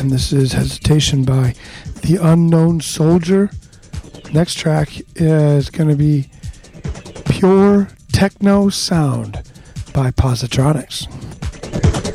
and this is Hesitation by The Unknown Soldier. Next track is going to be Pure Techno Sound by Positronics.